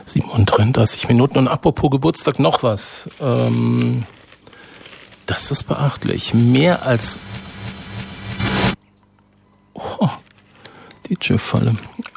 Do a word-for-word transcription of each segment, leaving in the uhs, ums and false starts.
siebenunddreißig Minuten. Und apropos Geburtstag noch was. Ähm, das ist beachtlich. Mehr als... Oh, D J-Falle.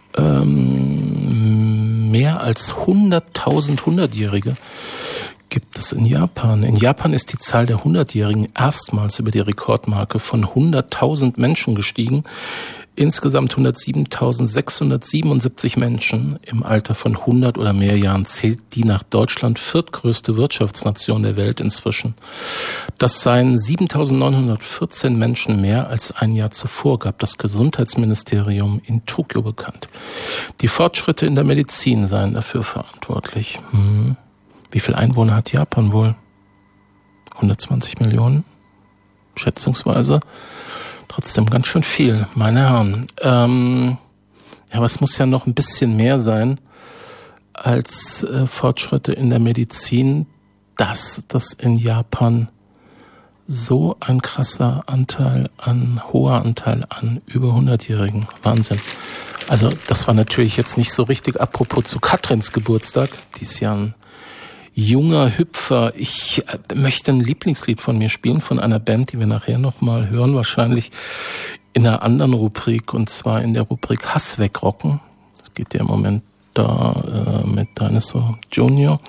Ähm, mehr als hunderttausend Hundertjährige gibt es in Japan. In Japan ist die Zahl der Hundertjährigen erstmals über die Rekordmarke von hunderttausend Menschen gestiegen. Insgesamt hundertsiebentausendsechshundertsiebenundsiebzig Menschen im Alter von hundert oder mehr Jahren zählt die nach Deutschland viertgrößte Wirtschaftsnation der Welt inzwischen. Das seien siebentausendneunhundertvierzehn Menschen mehr als ein Jahr zuvor, gab das Gesundheitsministerium in Tokio bekannt. Die Fortschritte in der Medizin seien dafür verantwortlich. Hm. Wie viel Einwohner hat Japan wohl? hundertzwanzig Millionen? Schätzungsweise. Trotzdem ganz schön viel, meine Herren. Ähm, ja, aber es muss ja noch ein bisschen mehr sein als äh, Fortschritte in der Medizin, dass das in Japan so ein krasser Anteil an, hoher Anteil an über hundertjährigen. Wahnsinn. Also das war natürlich jetzt nicht so richtig apropos zu Katrins Geburtstag. Die ist ja ein junger Hüpfer. Ich möchte ein Lieblingslied von mir spielen, von einer Band, die wir nachher nochmal hören, wahrscheinlich in einer anderen Rubrik, und zwar in der Rubrik Hass wegrocken. Das geht ja im Moment da äh, mit Dinosaur Junior.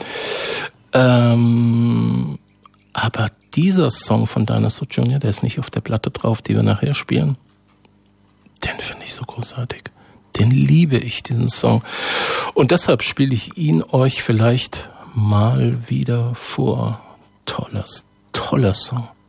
Ähm, aber dieser Song von Dinosaur Junior, der ist nicht auf der Platte drauf, die wir nachher spielen. Den finde ich so großartig. Den liebe ich, diesen Song. Und deshalb spiele ich ihn euch vielleicht mal wieder vor. Tolles, toller Song.